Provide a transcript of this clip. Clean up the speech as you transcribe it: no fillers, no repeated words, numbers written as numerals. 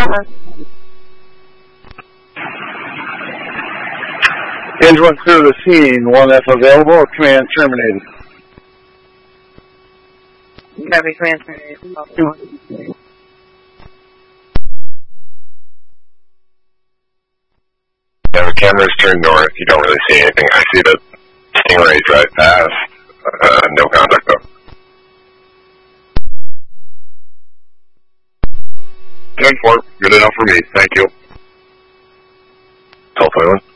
Engine 1 clear the scene. 1F available. Command terminated. Copy, command terminated. Yeah, the cameras turn north. You don't really see anything. I see the Stingray drive past. No contact though. 10-4, good enough for me. Thank you. Tulsa Island.